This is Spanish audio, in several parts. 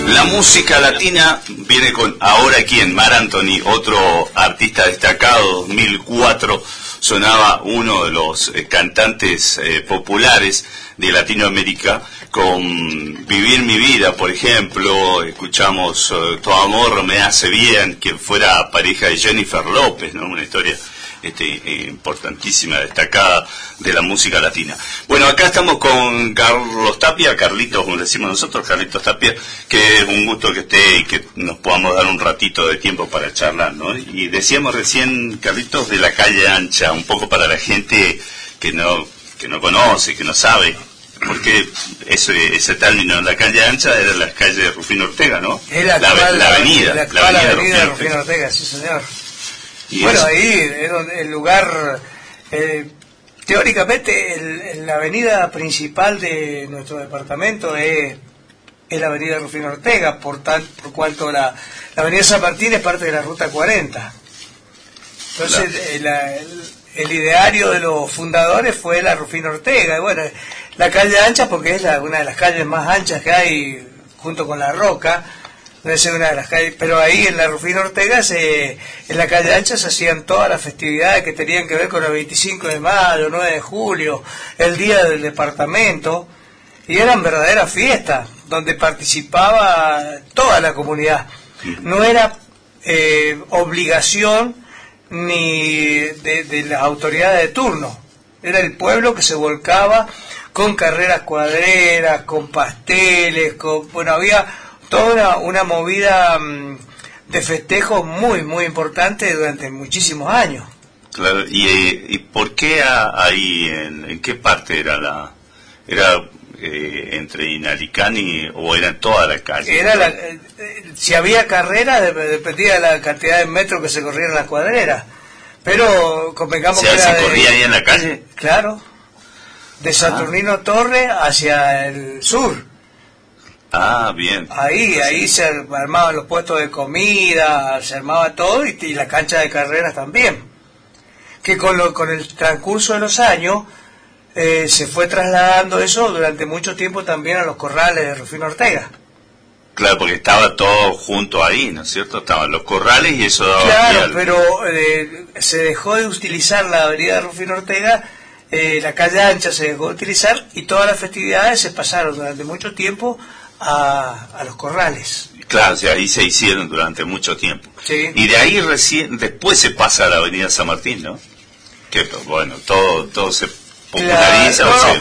La música latina viene con Ahora Quién, Mar Anthony, otro artista destacado. 2004 sonaba uno de los cantantes populares de Latinoamérica con Vivir mi vida, por ejemplo. Escuchamos Tu amor me hace bien, que fuera pareja de Jennifer López, ¿no? Una historia importantísima, destacada de la música latina. Bueno, acá estamos con Carlos Tapia, Carlitos, como decimos nosotros, Carlitos Tapia, que es un gusto que esté y que nos podamos dar un ratito de tiempo para charlar, ¿no? Y decíamos recién, Carlitos, de la calle ancha, un poco para la gente que no conoce, que no sabe, porque ese término, la calle ancha, era la calle de Rufino Ortega, ¿no? Era la avenida de Rufino Ortega, sí señor. Bueno, ahí el lugar, teóricamente la avenida principal de nuestro departamento es la avenida Rufino Ortega, por cuanto la avenida San Martín es parte de la ruta 40. Entonces, claro, el ideario de los fundadores fue la Rufino Ortega. Y bueno, la calle ancha porque es una de las calles más anchas que hay, junto con La Roca. Debe ser una de las calles, pero ahí en la Rufino Ortega, en la calle ancha, se hacían todas las festividades que tenían que ver con el 25 de mayo, 9 de julio, el día del departamento, y eran verdaderas fiestas, donde participaba toda la comunidad. No era obligación ni de las autoridades de turno, era el pueblo que se volcaba con carreras cuadreras, con pasteles, bueno, había toda una movida de festejos muy, muy importante durante muchísimos años. Claro, ¿y por qué ahí, en qué parte era entre Inalicán o era en toda la calle? Si había carrera, dependía de la cantidad de metros que se corrieran las cuadreras, pero convengamos que ¿Se corría ahí en la calle? Claro, de Saturnino Torre hacia el sur. Ah, bien. Ahí se armaban los puestos de comida, se armaba todo, y la cancha de carreras también. Que con el transcurso de los años se fue trasladando eso durante mucho tiempo también a los corrales de Rufino Ortega. Claro, porque estaba todo junto ahí, ¿no es cierto? Estaban los corrales y eso daba... Claro, pero se dejó de utilizar la avenida Rufino Ortega, la calle ancha se dejó de utilizar, y todas las festividades se pasaron durante mucho tiempo a los corrales. Claro, o sea, ahí se hicieron durante mucho tiempo. Sí. Y de ahí después se pasa a la avenida San Martín, ¿no? Que, bueno, todo se populariza.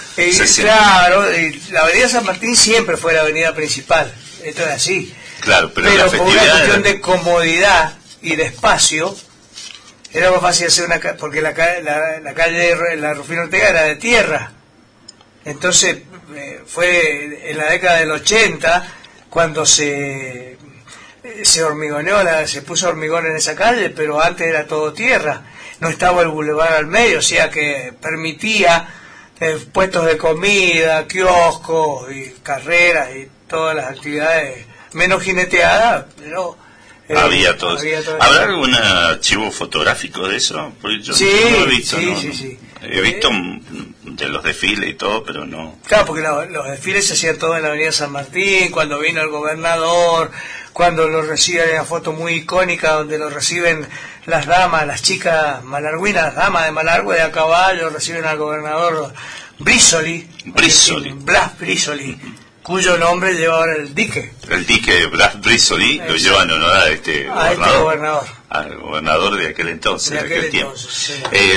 Claro, la avenida San Martín siempre fue la avenida principal, esto es así. Claro, pero por una cuestión de comodidad y de espacio, era más fácil hacer porque la calle de la Rufino Ortega era de tierra. Entonces fue en la década del 80 cuando se hormigoneó, se puso hormigón en esa calle, pero antes era todo tierra, no estaba el bulevar al medio, o sea que permitía puestos de comida, kioscos y carreras y todas las actividades menos jineteadas, pero había todo. ¿Habrá algún archivo fotográfico de eso? Porque yo sí, no lo he visto. Sí. He visto de los desfiles y todo, pero no. Claro, porque los desfiles se hacían todos en la avenida San Martín, cuando vino el gobernador, cuando lo reciben, una foto muy icónica donde lo reciben las damas, las chicas malarguinas, las damas de Malargüe a caballo, reciben al gobernador Brísoli, Blas Brísoli, cuyo nombre lleva ahora el dique. El dique Blas Brísoli lo lleva en honor a este gobernador. Al gobernador de aquel entonces, de aquel tiempo. Sí.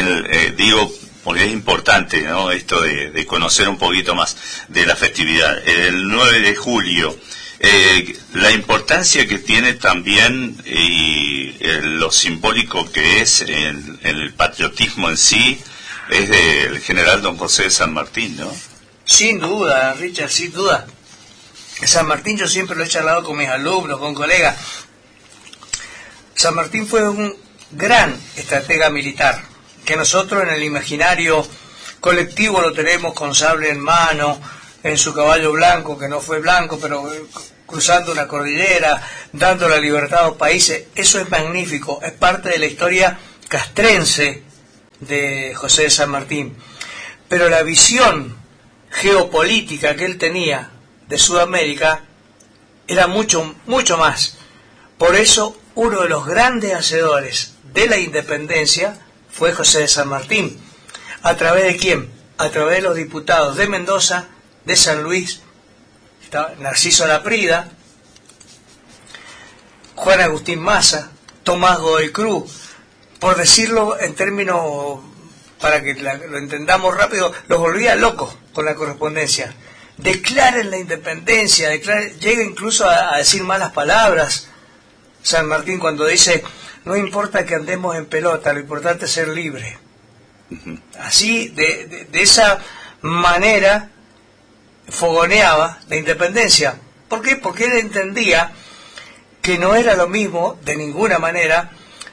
Digo, porque es importante, ¿no? Esto de conocer un poquito más de la festividad. El 9 de julio, la importancia que tiene también y lo simbólico que es el patriotismo en sí, es del general don José de San Martín, ¿no? Sin duda, Richard, sin duda. San Martín yo siempre lo he charlado con mis alumnos, con colegas. San Martín fue un gran estratega militar, que nosotros en el imaginario colectivo lo tenemos con sable en mano, en su caballo blanco, que no fue blanco, pero cruzando una cordillera, dando la libertad a los países. Eso es magnífico, es parte de la historia castrense de José de San Martín. Pero la visión geopolítica que él tenía de Sudamérica era mucho, mucho más. Por eso, uno de los grandes hacedores de la independencia fue José de San Martín. ¿A través de quién? A través de los diputados de Mendoza, de San Luis, Narciso Laprida, Juan Agustín Maza, Tomás Godoy Cruz. Por decirlo en términos, para que lo entendamos rápido, los volvía locos con la correspondencia. Declaren la independencia, llega incluso a decir malas palabras. San Martín cuando dice, no importa que andemos en pelota, lo importante es ser libre. Así, de esa manera, fogoneaba la independencia. ¿Por qué? Porque él entendía que no era lo mismo, de ninguna manera,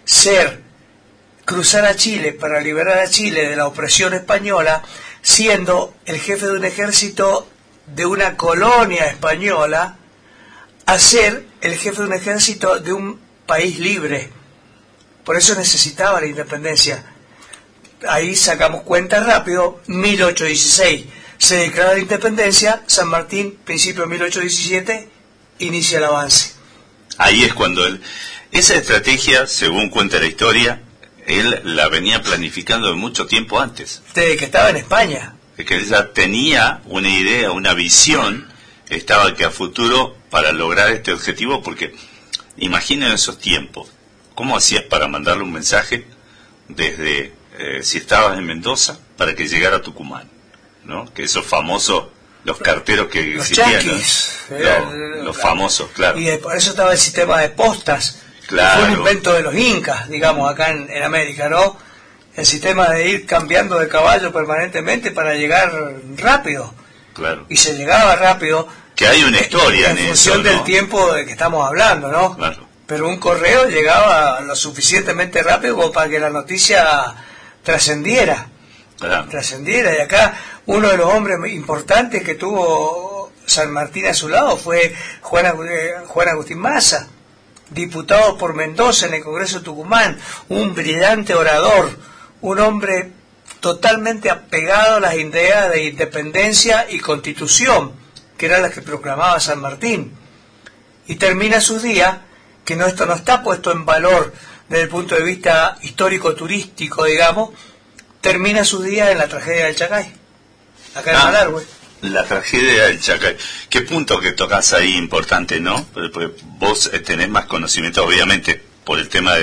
cruzar a Chile para liberar a Chile de la opresión española, siendo el jefe de un ejército de una colonia española, a ser el jefe de un ejército de un país libre. Por eso necesitaba la independencia. Ahí sacamos cuenta rápido, 1816 se declara la independencia, San Martín, principio de 1817, inicia el avance. Ahí es cuando esa estrategia, según cuenta la historia, él la venía planificando de mucho tiempo antes. Desde que estaba en España. Es que él ya tenía una idea, una visión, estaba que a futuro para lograr este objetivo, porque imaginen esos tiempos, ¿cómo hacías para mandarle un mensaje desde, si estabas en Mendoza, para que llegara a Tucumán? ¿No? Que esos famosos, los carteros que los existían, chaquis, ¿no? Los famosos, claro. Y por eso estaba el sistema de postas, claro. Fue un invento de los incas, digamos, acá en América, ¿no? El sistema de ir cambiando de caballo permanentemente para llegar rápido. Claro. Y se llegaba rápido. Que hay una historia en eso, en función del tiempo de que estamos hablando, ¿no? Claro. Pero un correo llegaba lo suficientemente rápido como para que la noticia trascendiera. Claro. Trascendiera. Y acá uno de los hombres importantes que tuvo San Martín a su lado fue Juan Agustín Maza, diputado por Mendoza en el Congreso de Tucumán, un brillante orador, un hombre totalmente apegado a las ideas de independencia y constitución, que eran las que proclamaba San Martín. Y termina sus días, que esto no está puesto en valor desde el punto de vista histórico-turístico, digamos, termina sus días en la tragedia del Chacay, acá en Malargüe. La tragedia del Chacay. ¿Qué punto que tocas ahí importante, no? Porque vos tenés más conocimiento, obviamente, por el tema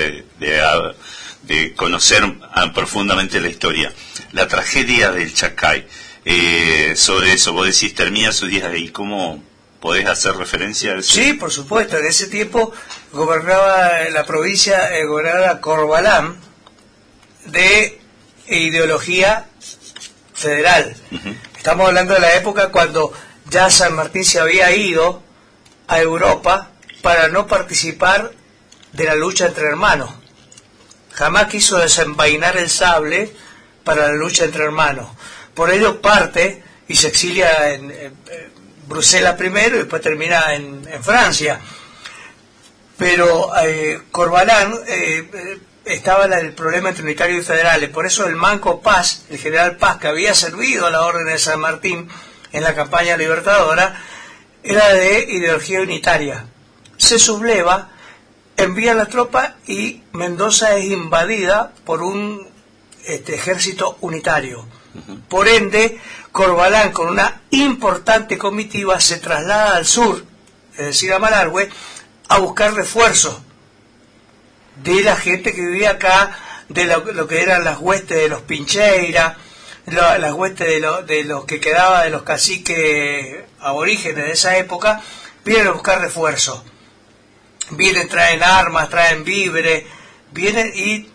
de conocer profundamente la historia. La tragedia del Chacay. Sobre eso, vos decís, termina sus días ahí. ¿Cómo podés hacer referencia a eso? Sí, por supuesto. En ese tiempo gobernaba la provincia, gobernaba Corbalán, de ideología federal. Uh-huh. Estamos hablando de la época cuando ya San Martín se había ido a Europa para no participar de la lucha entre hermanos. Jamás quiso desenvainar el sable para la lucha entre hermanos. Por ello parte y se exilia en Bruselas primero y después termina en Francia. Pero Corbalán estaba el problema entre unitarios y federales. Por eso el Manco Paz, el general Paz, que había servido a la orden de San Martín en la campaña libertadora, era de ideología unitaria. Se subleva, envía la tropa y Mendoza es invadida por un ejército unitario. Por ende, Corbalán, con una importante comitiva, se traslada al sur, es decir, a Malargüe, a buscar refuerzos de la gente que vivía acá, de lo que eran las huestes de los Pincheira, las huestes de los que quedaba de los caciques aborígenes de esa época, vienen a buscar refuerzos. Vienen, traen armas, traen víveres, vienen y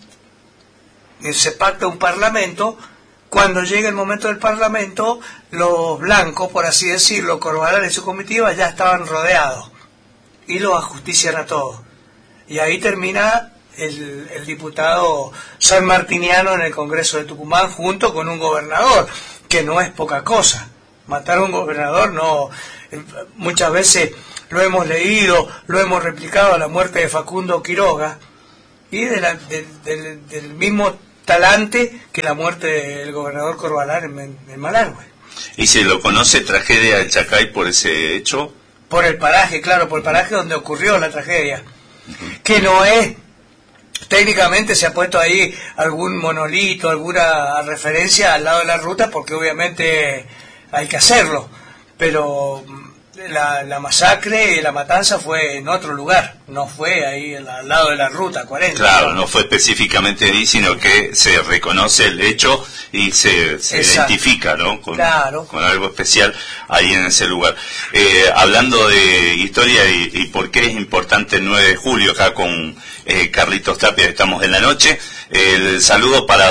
se pacta un parlamento. Cuando llega el momento del parlamento, los blancos, por así decirlo, Corbalán y su comitiva, ya estaban rodeados y los ajustician a todos. Y ahí termina el diputado sanmartiniano en el Congreso de Tucumán junto con un gobernador, que no es poca cosa. Matar a un gobernador no... Muchas veces lo hemos leído, lo hemos replicado, la muerte de Facundo Quiroga, y del mismo talante que la muerte del gobernador Corbalán en Malargüe. ¿Y se lo conoce tragedia del Chacay por ese hecho? Por el paraje, claro, por el paraje donde ocurrió la tragedia. Que no es, técnicamente se ha puesto ahí algún monolito, alguna referencia al lado de la ruta, porque obviamente hay que hacerlo. Pero la masacre y la matanza fue en otro lugar, no fue ahí al lado de la ruta 40. Claro, no fue específicamente ahí, sino que se reconoce el hecho y se identifica, ¿no? Con algo especial ahí en ese lugar. Hablando de historia y por qué es importante el 9 de julio, acá con Carlitos Tapia, estamos en la noche. El saludo para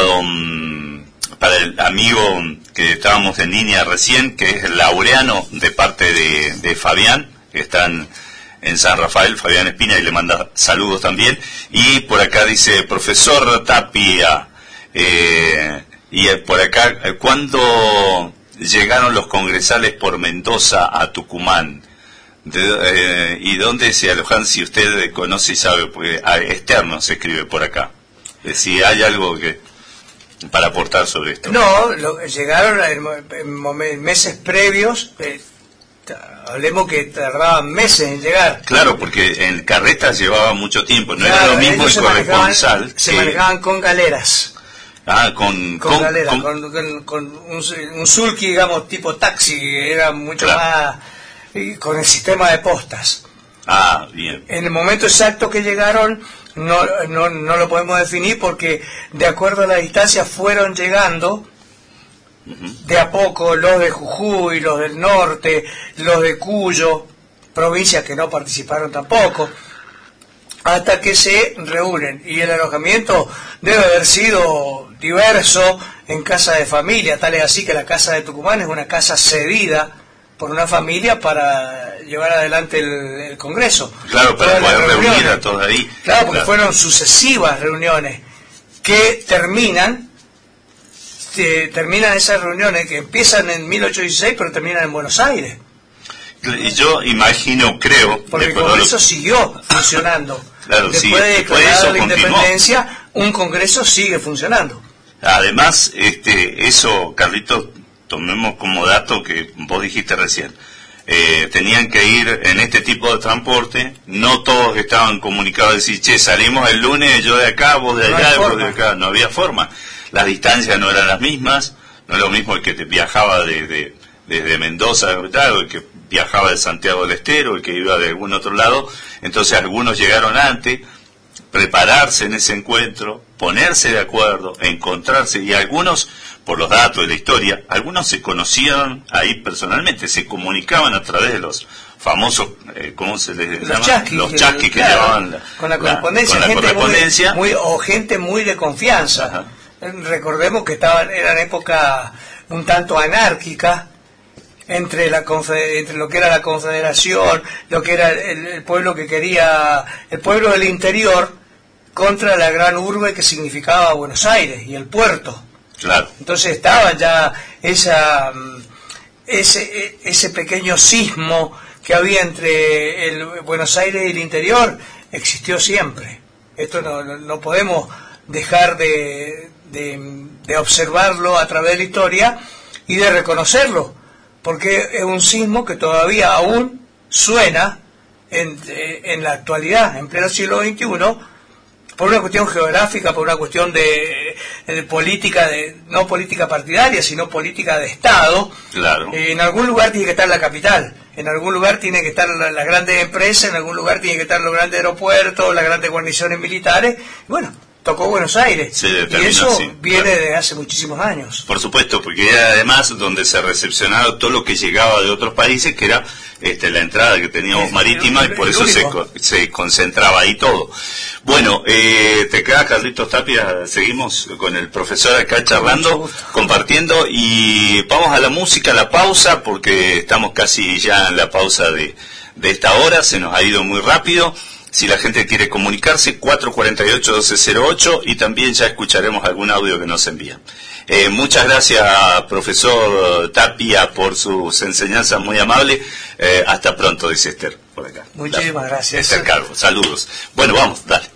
el amigo que estábamos en línea recién, que es Laureano, de parte de Fabián, que están en San Rafael, Fabián Espina, y le manda saludos también. Y por acá dice, profesor Tapia, y por acá, ¿cuándo llegaron los congresales por Mendoza a Tucumán? ¿Y dónde se alojan? Si usted conoce y sabe, porque externo se escribe por acá. Si hay algo para aportar sobre esto. No, llegaron en meses previos, hablemos que tardaban meses en llegar. Claro, porque en carretas llevaba mucho tiempo, no era lo mismo el corresponsal. Se manejaban con galeras. Con galeras, con un sulky, digamos, tipo taxi, era mucho más, con el sistema de postas. Bien. En el momento exacto que llegaron, no lo podemos definir, porque de acuerdo a la distancia fueron llegando de a poco los de Jujuy, los del norte, los de Cuyo, provincias que no participaron tampoco, hasta que se reúnen. Y el alojamiento debe haber sido diverso, en casa de familia, tal es así que la casa de Tucumán es una casa cedida por una familia para llevar adelante el Congreso. Claro, para poder reunir a todos ahí. Claro, porque fueron sucesivas reuniones que terminan esas reuniones que empiezan en 1816 pero terminan en Buenos Aires. Y yo imagino, creo... Porque el Congreso siguió funcionando. Claro, después de declarar la independencia, un Congreso sigue funcionando. Además, eso, Carlitos, tomemos como dato que vos dijiste recién. Tenían que ir en este tipo de transporte, no todos estaban comunicados, decir, che, salimos el lunes, yo de acá, vos de allá, vos de acá, no había forma. Las distancias no eran las mismas, no es lo mismo el que viajaba desde Mendoza, el que viajaba de Santiago del Estero, el que iba de algún otro lado. Entonces algunos llegaron antes, prepararse en ese encuentro, ponerse de acuerdo, encontrarse, y algunos, por los datos de la historia, algunos se conocían ahí personalmente, se comunicaban a través de los famosos, ¿cómo se les llama? Los chasquis que llevaban con la correspondencia, gente muy de confianza. Ajá. Recordemos que eran épocas un tanto anárquicas entre lo que era la Confederación, lo que era el pueblo que quería, el pueblo del interior contra la gran urbe que significaba Buenos Aires y el puerto. Claro. Entonces estaba ya ese pequeño sismo que había entre el Buenos Aires y el interior, existió siempre. Esto no podemos dejar de observarlo a través de la historia y de reconocerlo, porque es un sismo que todavía aún suena en la actualidad, en pleno siglo XXI, por una cuestión geográfica, por una cuestión de política, no política partidaria, sino política de Estado. Claro. En algún lugar tiene que estar la capital, en algún lugar tiene que estar las grandes empresas, en algún lugar tiene que estar los grandes aeropuertos, las grandes guarniciones militares. Bueno, tocó Buenos Aires, y eso viene de hace muchísimos años. Por supuesto, porque era además donde se recepcionaba todo lo que llegaba de otros países, que era la entrada que teníamos marítima, y por eso se concentraba ahí todo. Bueno, te queda Carlitos Tapia, seguimos con el profesor acá charlando, compartiendo, y vamos a la música, a la pausa, porque estamos casi ya en la pausa de esta hora, se nos ha ido muy rápido. Si la gente quiere comunicarse, 448-1208, y también ya escucharemos algún audio que nos envían. Muchas gracias, profesor Tapia, por sus enseñanzas muy amables. Hasta pronto, dice Esther, por acá. Muchísimas gracias. Esther Cargo, saludos. Bueno, vamos, dale.